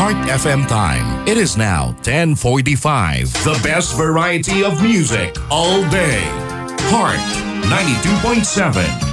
Heart FM time. It is now 10:45. The best variety of music all day. Heart 92.7.